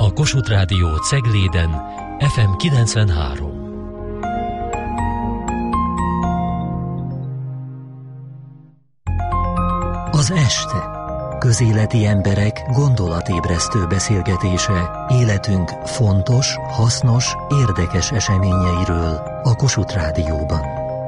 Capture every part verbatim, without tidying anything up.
A Kossuth Rádió Cegléden ef em kilencvenhárom. Az este. Közéleti emberek gondolatébresztő beszélgetése életünk fontos, hasznos, érdekes eseményeiről a Kossuth Rádióban.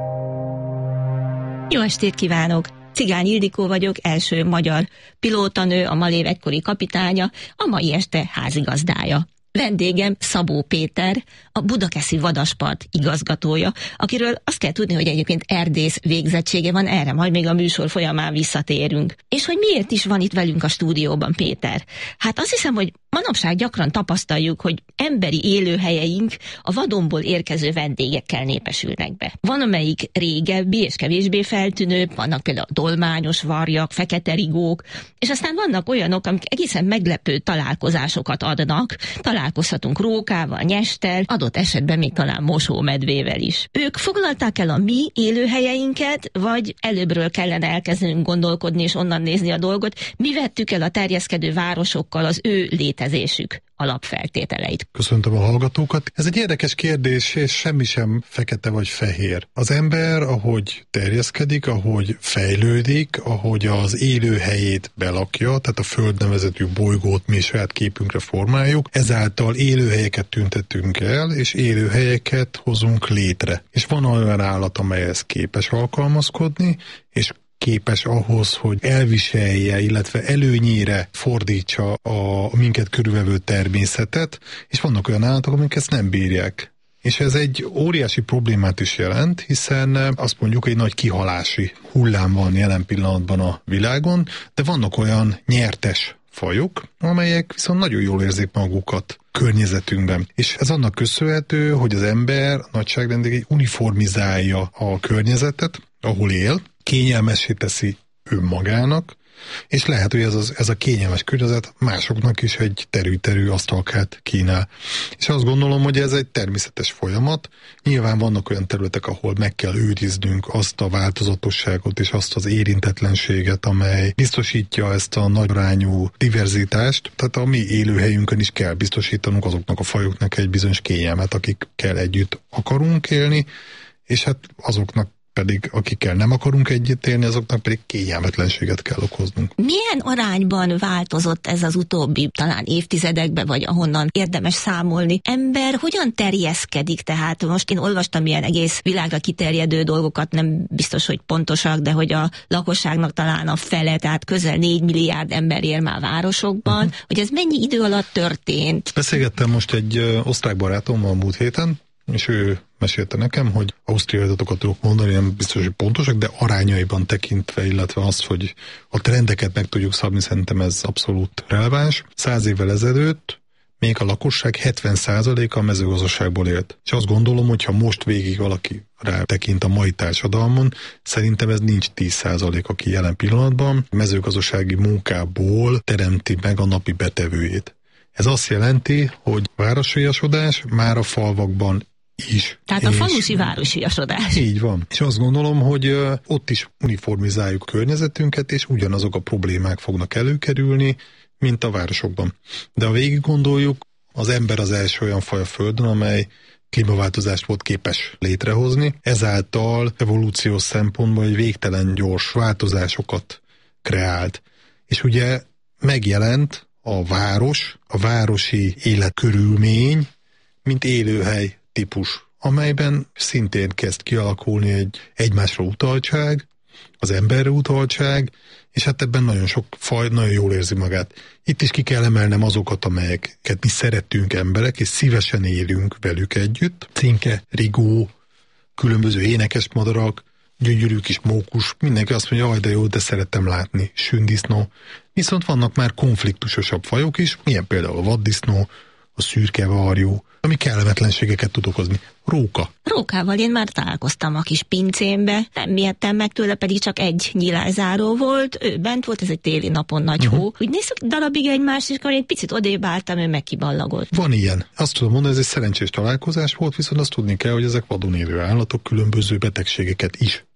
Jó estét kívánok! Cigány Ildikó vagyok, első magyar pilótanő, a Malév egykori kapitánya, a mai este házigazdája. Vendégem Szabó Péter, a Budakeszi Vadaspart igazgatója, akiről azt kell tudni, hogy egyébként erdész végzettsége van, erre majd még a műsor folyamán visszatérünk. És hogy miért is van itt velünk a stúdióban Péter? Hát azt hiszem, hogy manapság gyakran tapasztaljuk, hogy emberi élőhelyeink a vadonból érkező vendégekkel népesülnek be. Van, amelyik régebbi és kevésbé feltűnőbb, vannak például dolmányos varjak, fekete rigók, és aztán vannak olyanok, amik egészen meglepő találkozásokat adnak. Találkozhatunk rókával, nyesttel, adott esetben még talán mosómedvével is. Ők foglalták el a mi élőhelyeinket, vagy előbbről kellene elkezdenünk gondolkodni és onnan nézni a dolgot? Mi vettük el a terjeszkedő városokkal az ő létezésük alapfeltételeit? Köszöntöm a hallgatókat. Ez egy érdekes kérdés, és semmi sem fekete vagy fehér. Az ember, ahogy terjeszkedik, ahogy fejlődik, ahogy az élőhelyét belakja, tehát a Föld nevezetű bolygót mi saját képünkre formáljuk, ezáltal élőhelyeket tüntetünk el, és élőhelyeket hozunk létre. És van olyan állat, amelyhez képes alkalmazkodni, és képes ahhoz, hogy elviselje, illetve előnyére fordítsa a minket körülvevő természetet, és vannak olyan állatok, amik ezt nem bírják. És ez egy óriási problémát is jelent, hiszen azt mondjuk, egy nagy kihalási hullám van jelen pillanatban a világon, de vannak olyan nyertes fajok, amelyek viszont nagyon jól érzik magukat környezetünkben. És ez annak köszönhető, hogy az ember nagyságrendileg uniformizálja a környezetet, ahol él, kényelmessé teszi önmagának, és lehet, hogy ez, az, ez a kényelmes környezet másoknak is egy terű-terű asztalkát kínál. És azt gondolom, hogy ez egy természetes folyamat. Nyilván vannak olyan területek, ahol meg kell őriznünk azt a változatosságot és azt az érintetlenséget, amely biztosítja ezt a nagyarányú diverzitást. Tehát a mi élőhelyünkön is kell biztosítanunk azoknak a fajoknak egy bizonyos kényelmet, akikkel együtt akarunk élni, és hát azoknak pedig akikkel nem akarunk együtt élni, azoknak pedig kényelmetlenséget kell okoznunk. Milyen arányban változott ez az utóbbi talán évtizedekben, vagy ahonnan érdemes számolni? Ember hogyan terjeszkedik? Tehát most én olvastam ilyen egész világra kiterjedő dolgokat, nem biztos, hogy pontosak, de hogy a lakosságnak talán a fele, tehát közel négy milliárd ember él már városokban, uh-huh. hogy ez mennyi idő alatt történt? Beszélgettem most egy ö, osztrák barátommal a múlt héten, és ő mesélte nekem, hogy ausztriai adatokat tudok mondani, nem biztos, hogy pontosak, de arányaiban tekintve, illetve azt, hogy a trendeket meg tudjuk szabni, szerintem ez abszolút releváns. Száz évvel ezelőtt még a lakosság hetven százaléka a mezőgazdaságból élt. És azt gondolom, hogy ha most végig valaki rá tekint a mai társadalmon, szerintem ez nincs tíz százalék, aki jelen pillanatban mezőgazdasági munkából teremti meg a napi betevőjét. Ez azt jelenti, hogy városiasodás már a falvakban is. Tehát a falusi városiasodás. Így van. És azt gondolom, hogy uh, ott is uniformizáljuk környezetünket, és ugyanazok a problémák fognak előkerülni, mint a városokban. De ha végig gondoljuk, az ember az első olyan faj a Földön, amely klímaváltozást volt képes létrehozni, ezáltal evolúciós szempontból egy végtelen gyors változásokat kreált. És ugye megjelent a város, a városi életkörülmény, mint élőhely típus, amelyben szintén kezd kialakulni egy egymásra utaltság, az emberre utaltság, és hát ebben nagyon sok faj nagyon jól érzi magát. Itt is ki kell emelnem azokat, amelyeket mi szeretünk emberek, és szívesen élünk velük együtt. Cinke, rigó, különböző énekes madarak, gyönyörű kis mókus, mindenki azt mondja, jaj, de jó, de szeretem látni, sündisznó. Viszont vannak már konfliktusosabb fajok is, ilyen például a vaddisznó, a szürke varjú, ami kellemetlenségeket tud okozni. Róka. Rókával én már találkoztam a kis pincémbe, nem miettem meg tőle, pedig csak egy nyilázáró volt, ő bent volt, ez egy téli napon nagy uh-huh. hó. Úgy néztük darabig egymást, és akkor egy picit odébb álltam, ő meg kiballagott. Van ilyen. Azt tudom mondani, ez egy szerencsés találkozás volt, viszont azt tudni kell, hogy ezek vadon élő állatok különböző betegségeket is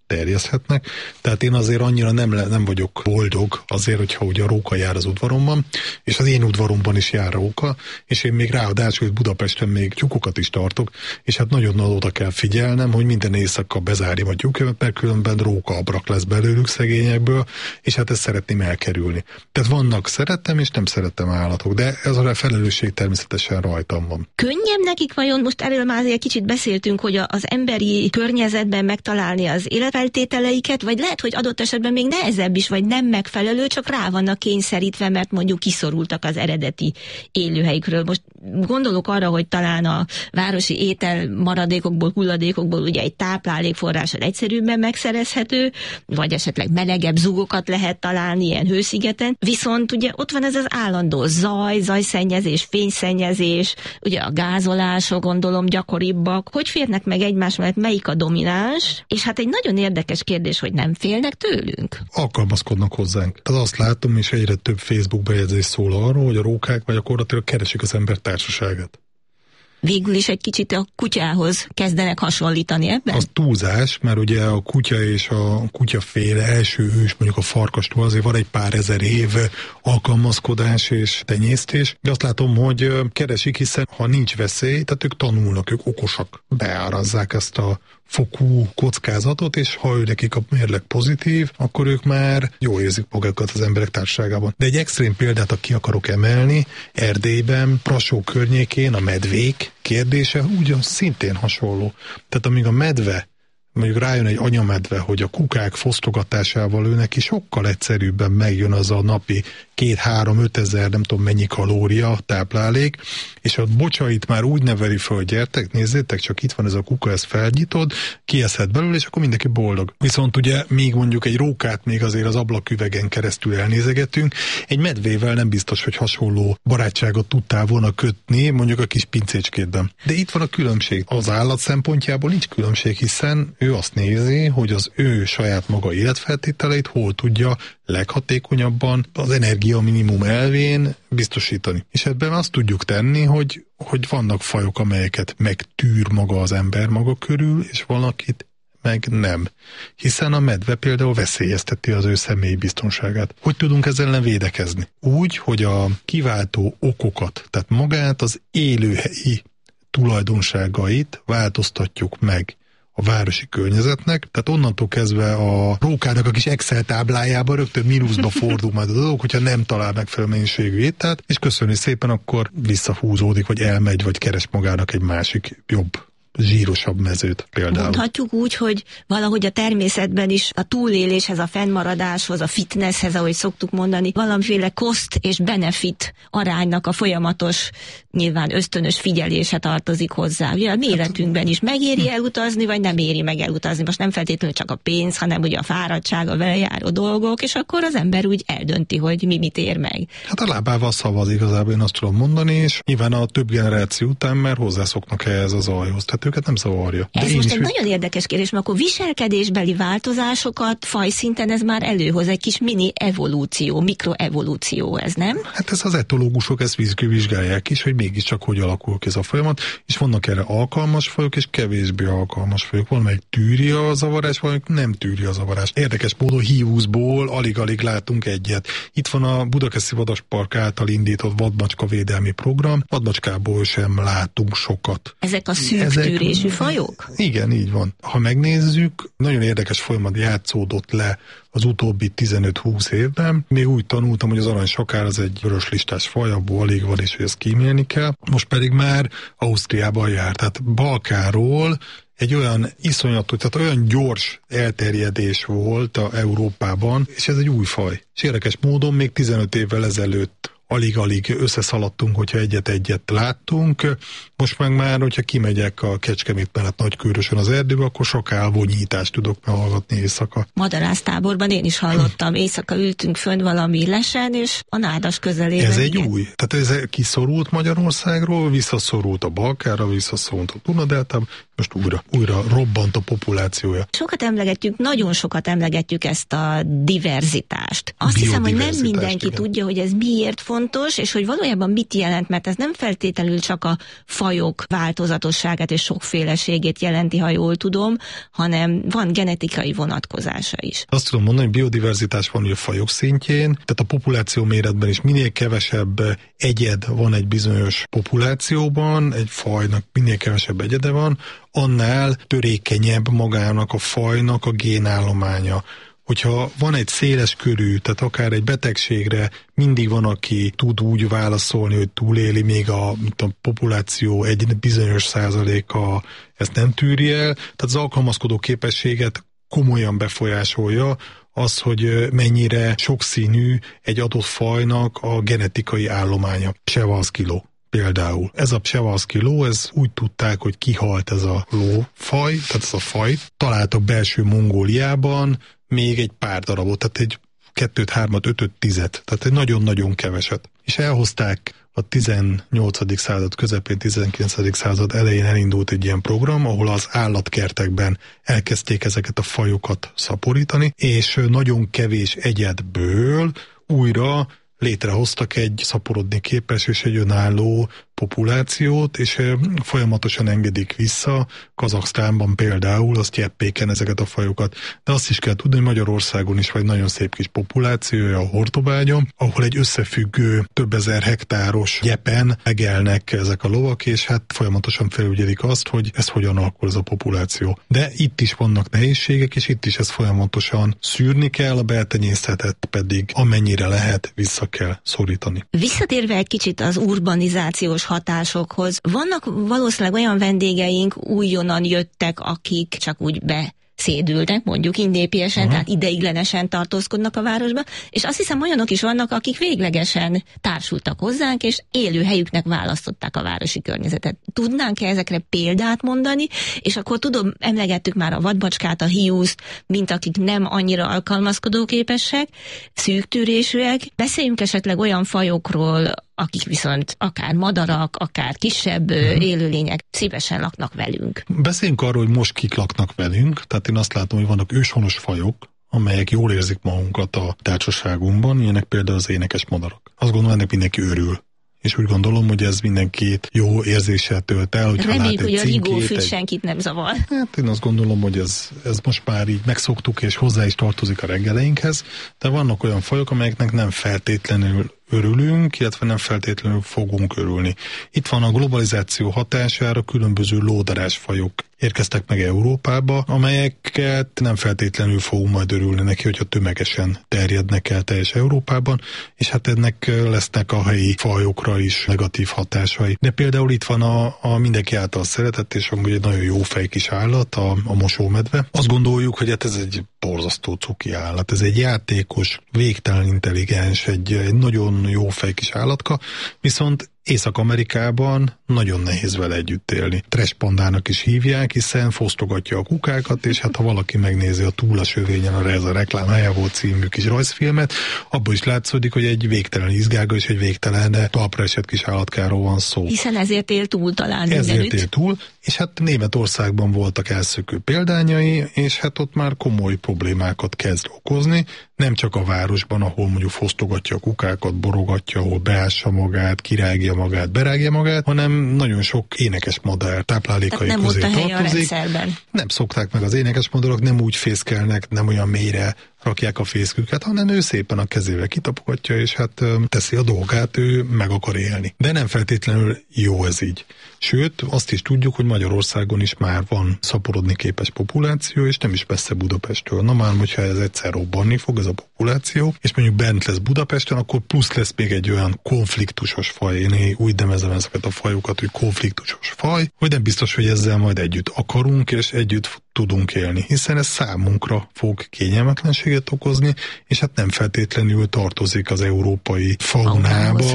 terjeszthetnek. Tehát én azért annyira nem, le, nem vagyok boldog azért, hogyha ugye a róka jár az udvaromban, és az én udvaromban is jár róka, és én még ráadásul Budapesten még tyúkokat is tartok, és hát nagyon oda kell figyelnem, hogy minden éjszaka bezárjam a tyúkokat, mert különben róka abrak lesz belőlük szegényekből, és hát ezt szeretném elkerülni. Tehát vannak szeretem és nem szeretem állatok, de ez a felelősség természetesen rajtam van. Könnyebb nekik vajon, most erről már azért kicsit beszéltünk, hogy az emberi környezetben megtalálni az életfeltételeiket, vagy lehet, hogy adott esetben még nehezebb is, vagy nem megfelelő, csak rá vannak kényszerítve, mert mondjuk kiszorultak az eredeti élőhelyükről. Most gondolok arra, hogy talán a városi étel maradékokból, hulladékokból ugye egy táplálékforrás egyszerűbben megszerezhető, vagy esetleg melegebb zugokat lehet találni ilyen hőszigeten. Viszont ugye ott van ez az állandó zaj, zajszennyezés, fényszennyezés, ugye a gázolások gondolom gyakoribbak. Hogy férnek meg egymás mellett, melyik a domináns? És hát egy nagyon érdekes kérdés, hogy nem félnek tőlünk? Alkalmazkodnak hozzánk. Tehát azt látom, és egyre több Facebook bejegyzés szól arról, hogy a rókák vagy gyakorlatilag keresik az ember társaságát. Végül is egy kicsit a kutyához kezdenek hasonlítani ebben? Az túlzás, mert ugye a kutya és a kutyaféle első ős, mondjuk a farkastól azért van egy pár ezer év alkalmazkodás és tenyésztés. De azt látom, hogy keresik, hiszen ha nincs veszély, tehát ők tanulnak, ők okosak. Beárazzák ezt a fokú kockázatot, és ha ő nekik a mérleg pozitív, akkor ők már jól érzik magukat az emberek társaságában. De egy extrém példát, aki akarok emelni, Erdélyben, Brassó környékén a medvék kérdése ugyan szintén hasonló. Tehát amíg a medve, mondjuk rájön egy anyamedve, hogy a kukák fosztogatásával ő neki sokkal egyszerűbben megjön az a napi két-három-öt ezer, nem tudom mennyi kalória táplálék, és a bocsait már úgy neveli föl, hogy gyertek, nézzétek, csak itt van ez a kuka, ezt felnyitod, kieszed belőle, és akkor mindenki boldog. Viszont ugye még mondjuk egy rókát még azért az ablaküvegen keresztül elnézegetünk, egy medvével nem biztos, hogy hasonló barátságot tudtál volna kötni, mondjuk a kis pincécskétben. De itt van a különbség. Az állat szempontjából nincs különbség, hiszen ő azt nézi, hogy az ő saját maga életfeltételeit hol tudja leghatékonyabban az energia minimum elvén biztosítani. És ebben azt tudjuk tenni, hogy, hogy vannak fajok, amelyeket megtűr maga az ember maga körül, és valakit meg nem. Hiszen a medve például veszélyezteti az ő személyi biztonságát. Hogy tudunk ezzel ellen védekezni? Úgy, hogy a kiváltó okokat, tehát magát az élőhelyi tulajdonságait változtatjuk meg a városi környezetnek, tehát onnantól kezdve a rókának a kis Excel táblájában rögtön mínuszba fordul majd a dolog, hogyha nem talál megfelelő mennyiségű ételt, és köszönni szépen, akkor visszahúzódik, vagy elmegy, vagy keres magának egy másik jobb, zsírosabb mezőt például. Mondhatjuk úgy, hogy valahogy a természetben is a túléléshez, a fennmaradáshoz, a fitnesshez, ahogy szoktuk mondani, valamiféle cost és benefit aránynak a folyamatos, nyilván ösztönös figyelése tartozik hozzá. Ugye a mi életünkben is megéri elutazni, vagy nem éri meg elutazni. Most nem feltétlenül csak a pénz, hanem ugye a fáradtság, a vele járó dolgok, és akkor az ember úgy eldönti, hogy mi mit ér meg. Hát a lábával szavaz igazából, én azt tudom mondani, és nyilván a több generáció után már hozzászoknak ehhez az zajhoz. Tehát őket nem zavarja. De ez most is egy nagyon érdekes kérdés, mert akkor viselkedésbeli változásokat fajszinten ez már előhoz, egy kis mini evolúció, mikroevolúció ez, nem? Hát ez az etológusok ezt vizsgálják is, hogy mégiscsak hogy alakul ki ez a folyamat, és vannak erre alkalmas fajok, és kevésbé alkalmas fajok. Valamelyik tűri a zavarás, valamelyik nem tűri a zavarás. Érdekes módon hívuszból alig-alig látunk egyet. Itt van a Budakeszi Vadaspark által indított vadmacska védelmi program, vadmacskából sem látunk sokat. Ezek a szűk Ezek... tűrésű fajok? Igen, így van. Ha megnézzük, nagyon érdekes folyamat játszódott le az utóbbi tizenöt-húsz évben. Még úgy tanultam, hogy az aranysakár az egy vörös listás faj, abból alig van, és hogy ezt kímélni kell. Most pedig már Ausztriában jár. Tehát Balkánról egy olyan iszonyatos, tehát olyan gyors elterjedés volt a Európában, és ez egy új faj. És érdekes módon még tizenöt évvel ezelőtt alig-alig összeszaladtunk, hogyha egyet-egyet láttunk. Most meg már, hogyha kimegyek a Kecskemét mellett Nagykőrösön az erdőbe, akkor sok elvonyítást tudok meghallgatni éjszaka. Madarásztáborban én is hallottam. Éjszaka ültünk fönn valami lesen, és a nádas közelében. Ez egy igen. új. Tehát ez kiszorult Magyarországról, visszaszorult a Balkánra, visszaszorult a Dunadeltába, most újra, újra robbant a populációja. Sokat emlegetjük, nagyon sokat emlegetjük ezt a diverzitást. Azt hiszem, hogy nem mindenki igen. tudja, hogy ez miért fontos, és hogy valójában mit jelent, mert ez nem feltétlenül csak a fajok változatosságát és sokféleségét jelenti, ha jól tudom, hanem van genetikai vonatkozása is. Azt tudom mondani, hogy biodiverzitás van ugye a fajok szintjén, tehát a populáció méretben is minél kevesebb egyed van egy bizonyos populációban, egy fajnak minél kevesebb egyede van, annál törékenyebb magának a fajnak a génállománya. Hogyha van egy széles körű, tehát akár egy betegségre mindig van, aki tud úgy válaszolni, hogy túléli, még a, mint a populáció egy bizonyos százaléka ezt nem tűri el, tehát az alkalmazkodó képességet komolyan befolyásolja az, hogy mennyire sokszínű egy adott fajnak a genetikai állománya. Przewalski ló például. Ez a Przewalski ló, ez úgy tudták, hogy kihalt ez a lófaj, tehát ez a faj. Találtak belső Mongóliában még egy pár darabot, tehát egy kettőt, hármat, ötöt, tizet, tehát egy nagyon-nagyon keveset. És elhozták a tizennyolcadik század közepén, tizenkilencedik század elején elindult egy ilyen program, ahol az állatkertekben elkezdték ezeket a fajokat szaporítani, és nagyon kevés egyedből újra létrehoztak egy szaporodni képes és egy önálló populációt, és folyamatosan engedik vissza. Kazaksztánban például a sztyeppéken ezeket a fajokat. De azt is kell tudni, hogy Magyarországon is van egy nagyon szép kis populációja, a Hortobágyon, ahol egy összefüggő több ezer hektáros gyepen megelnek ezek a lovak, és hát folyamatosan felügyelik azt, hogy ez hogyan alakul ez a populáció. De itt is vannak nehézségek, és itt is ezt folyamatosan szűrni kell, a beltenyészetet pedig amennyire lehet vissza kell szorítani. Visszatérve egy kicsit az urbanizációs hatásokhoz, vannak valószínűleg olyan vendégeink, újonnan jöttek, akik csak úgy be szédültek, mondjuk indépiesen, uh-huh. tehát ideiglenesen tartózkodnak a városba, és azt hiszem olyanok is vannak, akik véglegesen társultak hozzánk, és élőhelyüknek választották a városi környezetet. Tudnánk-e ezekre példát mondani, és akkor tudom, emlegettük már a vadbacskát, a hiúzt, mint akik nem annyira alkalmazkodóképesek, szűktűrésűek. Beszéljünk esetleg olyan fajokról, akik viszont akár madarak, akár kisebb hmm. élőlények szívesen laknak velünk. Beszéljünk arról, hogy most kik laknak velünk, tehát én azt látom, hogy vannak őshonos fajok, amelyek jól érzik magunkat a társaságunkban, ilyenek például az énekes madarak. Azt gondolom, ennek mindenki örül. És úgy gondolom, hogy ez mindenkit jó érzéssel tölt el, hogyha reméljük, lát egy hogy a rigófűt egy... senkit nem zavar. Hát én azt gondolom, hogy ez, ez most már így megszoktuk, és hozzá is tartozik a reggeleinkhez, de vannak olyan fajok, amelyeknek nem feltétlenül örülünk, illetve nem feltétlenül fogunk örülni. Itt van a globalizáció hatására különböző lódarás fajok érkeztek meg Európába, amelyeket nem feltétlenül fogunk majd örülni neki, hogyha tömegesen terjednek el teljes Európában, és hát ennek lesznek a helyi fajokra is negatív hatásai. De például itt van a, a mindenki által szeretett, és amúgy egy nagyon jó fej kis állat, a, a mosómedve. Azt gondoljuk, hogy hát ez egy borzasztó cuki állat, ez egy játékos, végtelen intelligens, egy, egy nagyon jó fej kis állatka, viszont Észak-Amerikában nagyon nehéz vele együtt élni. Trash pandának is hívják, hiszen fosztogatja a kukákat, és hát ha valaki megnézi a Túl a sövényen, arra ez a reklám helye volt című kis rajzfilmet, abból is látszódik, hogy egy végtelen izgága és egy végtelen talpra esett kis állatkáról van szó. Hiszen ezért él túl talán mindenütt. Ezért él túl, és hát Németországban voltak elszökő példányai, és hát ott már komoly problémákat kezd okozni, nem csak a városban, ahol mondjuk fosztogatja a kukákat, borogatja, ahol beássa magát, kirágja magát, berágja magát, hanem nagyon sok énekes madár táplálékai nem közé tartozik. Nem szokták meg az énekes madarak, nem úgy fészkelnek, nem olyan mélyre rakják a fészküket, hanem ő szépen a kezével kitapogatja, és hát teszi a dolgát, ő meg akar élni. De nem feltétlenül jó ez így. Sőt, azt is tudjuk, hogy Magyarországon is már van szaporodni képes populáció, és nem is messze Budapesttől. Na már, hogyha ez egyszer robbanni fog, ez a populáció, és mondjuk bent lesz Budapesten, akkor plusz lesz még egy olyan konfliktusos faj. Én úgy nevezem ezeket a fajokat, hogy konfliktusos faj, hogy nem biztos, hogy ezzel majd együtt akarunk, és együtt tudunk élni, hiszen ez számunkra fog kényelmetlenséget okozni, és hát nem feltétlenül tartozik az európai faunába,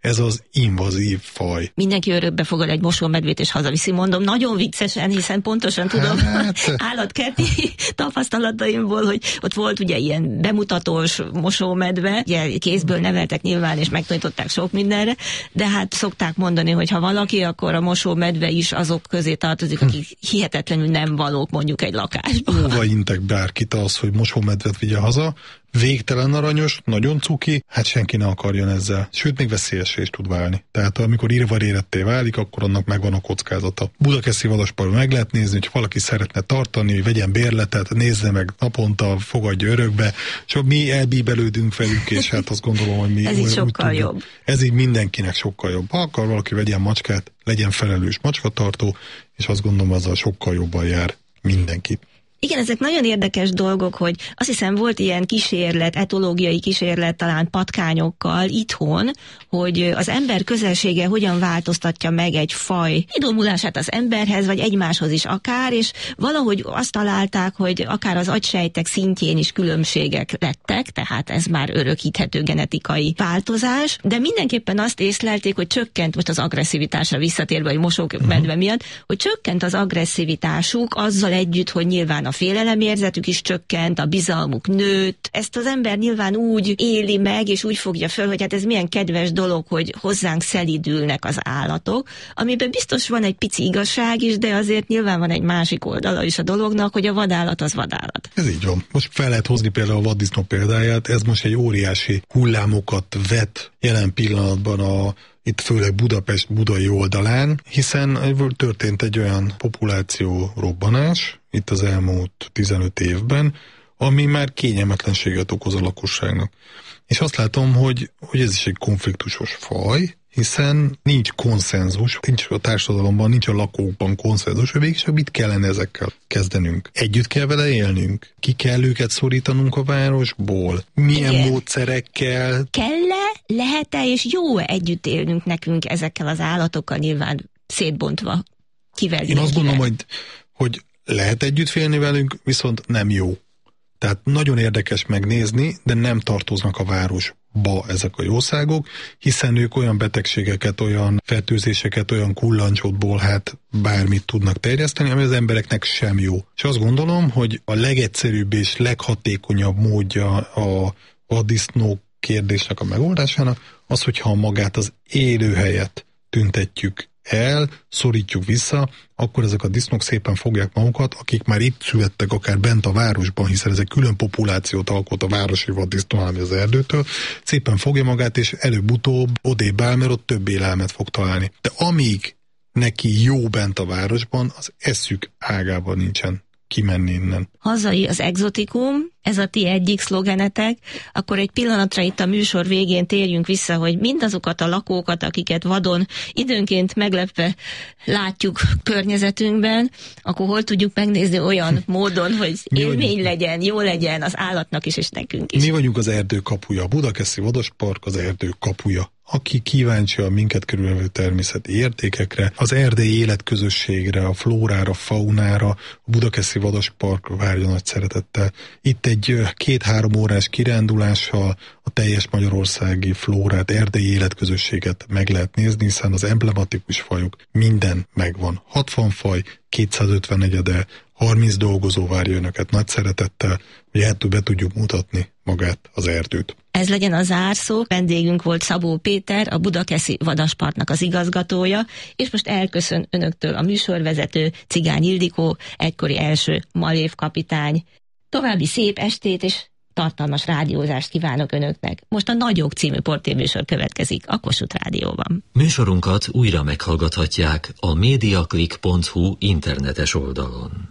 ez az invazív faj. Mindenki örökbe fogad egy mosómedvét és hazaviszi, mondom, nagyon viccesen, hiszen pontosan tudom hát... állatkerti tapasztalataimból, hogy ott volt ugye ilyen bemutatós mosómedve, ugye kézből neveltek nyilván, és megtanították sok mindenre, de hát szokták mondani, hogy ha valaki, akkor a mosómedve is azok közé tartozik, akik hihetetlenül nem valók mondjuk egy lakásban. Óva intek bárkit az, hogy mosómedvet vigye haza, végtelen aranyos, nagyon cuki, hát senki ne akarjon ezzel. Sőt, még veszélyessé is tud válni. Tehát amikor írvaréretté válik, akkor annak megvan a kockázata. Budakeszi Vadasparkban meg lehet nézni, hogy valaki szeretne tartani, hogy vegyen bérletet, nézze meg naponta, fogadja örökbe, és mi elbíbelődünk velük, és hát azt gondolom, hogy mi... Ez így sokkal jobb. Ez így mindenkinek sokkal jobb. Ha akar valaki vegyen macskát, legyen felelős macskatartó, és azt gondolom, azzal sokkal jobban jár mindenki. Igen, ezek nagyon érdekes dolgok, hogy azt hiszem volt ilyen kísérlet, etológiai kísérlet talán patkányokkal itthon, hogy az ember közelsége hogyan változtatja meg egy faj idomulását az emberhez, vagy egymáshoz is akár, és valahogy azt találták, hogy akár az agysejtek szintjén is különbségek lettek, tehát ez már örökíthető genetikai változás, de mindenképpen azt észlelték, hogy csökkent, most az agresszivitásra visszatérve, hogy mosómedve miatt, hogy csökkent az agresszivitásuk azzal együtt, hogy nyilván a félelemérzetük is csökkent, a bizalmuk nőtt. Ezt az ember nyilván úgy éli meg, és úgy fogja föl, hogy hát ez milyen kedves dolog, hogy hozzánk szelídülnek az állatok, amiben biztos van egy pici igazság is, de azért nyilván van egy másik oldala is a dolognak, hogy a vadállat az vadállat. Ez így van. Most fel lehet hozni például a vaddisznó példáját, ez most egy óriási hullámokat vet jelen pillanatban a itt főleg Budapest budai oldalán, hiszen történt egy olyan populáció robbanás itt az elmúlt tizenöt évben, ami már kényelmetlenséget okoz a lakosságnak. És azt látom, hogy, hogy ez is egy konfliktusos faj, hiszen nincs konszenzus, nincs a társadalomban, nincs a lakókban konszenzus, hogy végig mit kellene ezekkel kezdenünk. Együtt kell vele élnünk? Ki kell őket szorítanunk a városból? Milyen Igen. módszerekkel? Kell-e, lehet-e és jó-e együtt élnünk nekünk ezekkel az állatokkal, nyilván szétbontva? Kivel? Én azt gondolom, hogy, hogy lehet együtt félni velünk, viszont nem jó. Tehát nagyon érdekes megnézni, de nem tartoznak a városba ezek a jószágok, hiszen ők olyan betegségeket, olyan fertőzéseket, olyan kullancsotból hát bármit tudnak terjeszteni, ami az embereknek sem jó. És azt gondolom, hogy a legegyszerűbb és leghatékonyabb módja a vaddisznó kérdésnek a megoldásának az, hogyha magát az élőhelyet tüntetjük el, szorítjuk vissza, akkor ezek a disznók szépen fogják magukat, akik már itt születtek, akár bent a városban, hiszen ez egy külön populációt alkot a városi vaddisznó, ami az erdőtől, szépen fogja magát, és előbb-utóbb odébb áll, mert ott több élelmet fog találni. De amíg neki jó bent a városban, az eszük ágában nincsen kimenni innen. Hazai az egzotikum, ez a ti egyik szlogenetek, akkor egy pillanatra itt a műsor végén térjünk vissza, hogy mindazokat a lakókat, akiket vadon időnként meglepve látjuk környezetünkben, akkor hol tudjuk megnézni olyan módon, hogy élmény legyen, jó legyen az állatnak is, és nekünk is. Mi vagyunk az erdő kapuja, a Budakeszi Vadaspark az erdő kapuja. Aki kíváncsi a minket körülvevő természeti értékekre, az erdélyi életközösségre, a flórára, faunára, a Budakeszi Vadaspark várja nagy szeretettel. Itt egy két-három órás kirándulással a teljes magyarországi flórát, erdélyi életközösséget meg lehet nézni, hiszen az emblematikus fajok minden megvan. hatvan faj, kétszázötven negyede, harminc dolgozó várja önöket nagy szeretettel, hogy el be tudjuk mutatni magát az erdőt. Ez legyen a zárszó. Vendégünk volt Szabó Péter, a Budakeszi Vadasparknak az igazgatója, és most elköszön önöktől a műsorvezető Cigány Ildikó, egykori első malév kapitány. További szép estét és tartalmas rádiózást kívánok önöknek. Most a Nagyok című portéműsor következik a Kossuth Rádióban. Műsorunkat újra meghallgathatják a mediaclick pont hu internetes oldalon.